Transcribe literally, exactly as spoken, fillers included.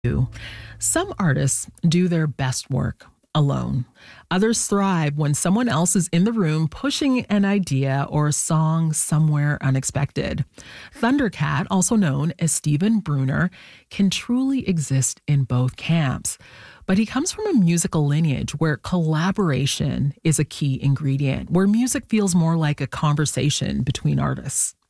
you. Some artists do their best work alone. Others thrive when someone else is in the room pushing an idea or a song somewhere unexpected. Thundercat, also known as Stephen Bruner, can truly exist in both camps. But he comes from a musical lineage where collaboration is a key ingredient, where music feels more like a conversation between artists.